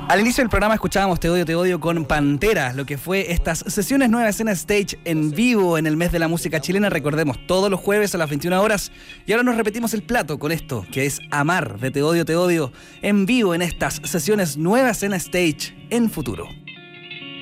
Al inicio del programa escuchábamos Te Odio con Pantera, lo que fue estas sesiones nuevas en Stage en vivo en el mes de la música chilena, recordemos, todos los jueves a las 21 horas. Y ahora nos repetimos el plato con esto, que es Amar de Te Odio, en vivo en estas sesiones nuevas en Stage en futuro.